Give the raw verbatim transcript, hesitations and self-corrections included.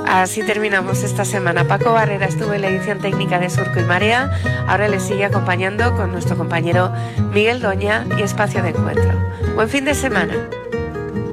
Así terminamos esta semana. Paco Barrera estuvo en la edición técnica de Surco y Marea. Ahora les sigue acompañando con nuestro compañero Miguel Doña y Espacio de Encuentro. Buen fin de semana.